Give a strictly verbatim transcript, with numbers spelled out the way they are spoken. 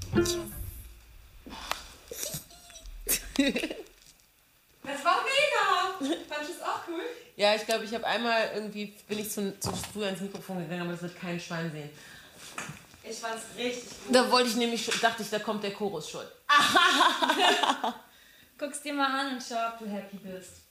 Das war mega! Fand ich das auch cool? Ja, ich glaube, ich habe einmal irgendwie, bin ich zu, zu früh ans Mikrofon gegangen, aber das wird kein Schwein sehen. Ich fand's richtig gut. Da wollte ich nämlich, dachte ich, da kommt der Chorus schon. Guck's dir mal an und schau, ob du happy bist.